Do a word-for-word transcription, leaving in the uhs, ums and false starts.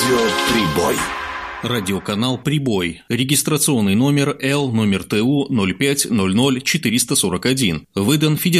Радио «Прибой». Радиоканал «Прибой». Регистрационный номер Л номер Т У ноль пять ноль ноль четыреста сорок один. Выдан Федеральным